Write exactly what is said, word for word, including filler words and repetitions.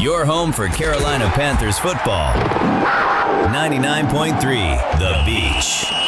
Your home for Carolina Panthers football. ninety-nine point three The Beach.